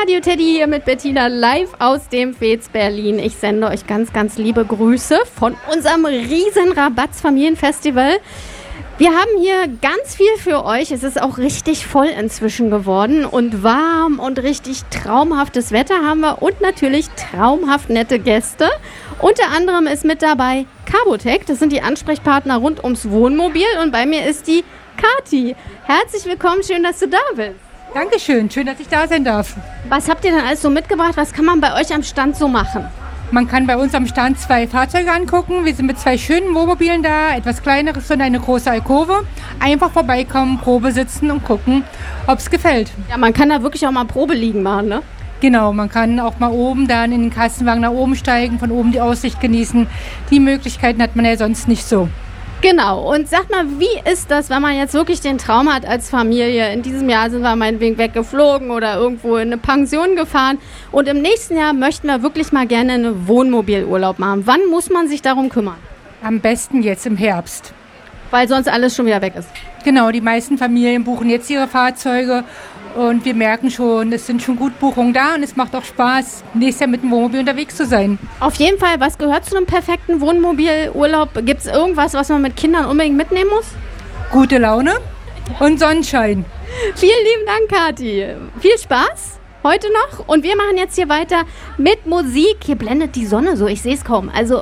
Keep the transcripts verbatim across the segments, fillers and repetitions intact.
Radio Teddy hier mit Bettina live aus dem Fez Berlin. Ich sende euch ganz, ganz liebe Grüße von unserem riesen Rabatz Familienfestival. Wir haben hier ganz viel für euch. Es ist auch richtig voll inzwischen geworden und warm und richtig traumhaftes Wetter haben wir und natürlich traumhaft nette Gäste. Unter anderem ist mit dabei Carbotec, das sind die Ansprechpartner rund ums Wohnmobil und bei mir ist die Kathi. Herzlich willkommen, schön, dass du da bist. Dankeschön, schön, dass ich da sein darf. Was habt ihr denn alles so mitgebracht? Was kann man bei euch am Stand so machen? Man kann bei uns am Stand zwei Fahrzeuge angucken. Wir sind mit zwei schönen Wohnmobilen da, etwas kleineres und eine große Alkove. Einfach vorbeikommen, Probe sitzen und gucken, ob es gefällt. Ja, man kann da wirklich auch mal Probe liegen machen, ne? Genau, man kann auch mal oben dann in den Kastenwagen nach oben steigen, von oben die Aussicht genießen. Die Möglichkeiten hat man ja sonst nicht so. Genau, und sag mal, wie ist das, wenn man jetzt wirklich den Traum hat als Familie? In diesem Jahr sind wir meinetwegen weggeflogen oder irgendwo in eine Pension gefahren und im nächsten Jahr möchten wir wirklich mal gerne einen Wohnmobilurlaub machen. Wann muss man sich darum kümmern? Am besten jetzt im Herbst. Weil sonst alles schon wieder weg ist. Genau, die meisten Familien buchen jetzt ihre Fahrzeuge und wir merken schon, es sind schon gut Buchungen da und es macht auch Spaß, nächstes Jahr mit dem Wohnmobil unterwegs zu sein. Auf jeden Fall, was gehört zu einem perfekten Wohnmobilurlaub? Gibt es irgendwas, was man mit Kindern unbedingt mitnehmen muss? Gute Laune und Sonnenschein. Vielen lieben Dank, Kathi. Viel Spaß heute noch und wir machen jetzt hier weiter mit Musik. Hier blendet die Sonne so, ich sehe es kaum. Also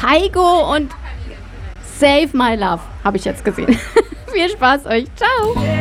Kygo und Save My Love habe ich jetzt gesehen. Viel Spaß euch. Ciao.